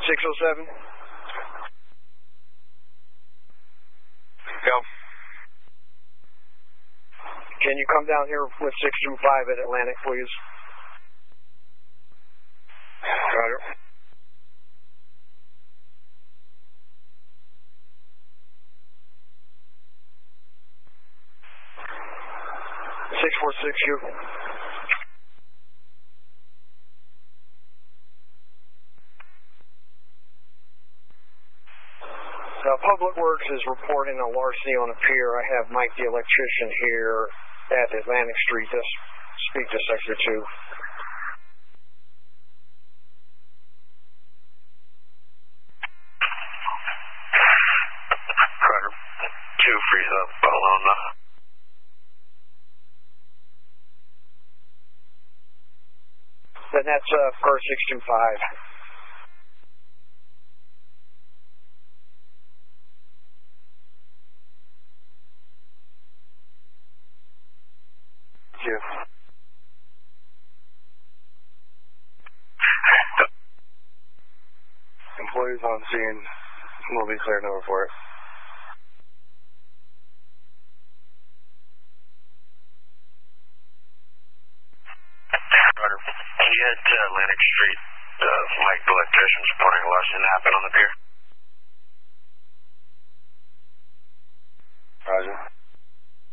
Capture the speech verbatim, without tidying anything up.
six oh seven. Go. Can you come down here with six two five at Atlantic, please? Roger. six four six, you. Uh, Public Works is reporting a larceny on a pier. I have Mike the electrician here at Atlantic Street to speak to Sector two. Roger. Two freeze up alone. Then that's uh, per six two five. You. Employees on scene will be cleared over for it. Roger. Can you head to Atlantic Street? Uh, Mike the electrician reporting a larceny happened on the pier. Roger.